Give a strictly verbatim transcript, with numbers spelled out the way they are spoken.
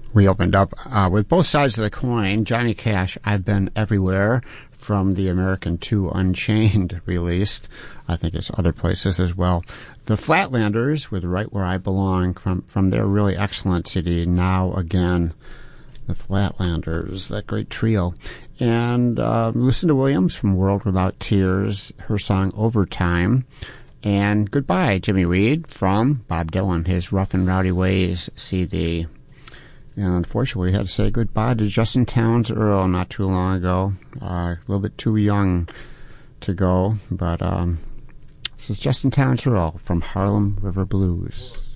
We opened up uh, with both sides of the coin. Johnny Cash, I've Been Everywhere, from the American two Unchained released. I think it's other places as well. The Flatlanders with Right Where I Belong from, from their really excellent C D, Now Again. The Flatlanders, that great trio. And uh, Lucinda Williams from World Without Tears, her song Overtime. And Goodbye, Jimmy Reed from Bob Dylan, his Rough and Rowdy Ways C D. And unfortunately, we had to say goodbye to Justin Townes Earle not too long ago. Uh, a little bit too young to go, but um, this is Justin Townes Earle from Harlem River Blues.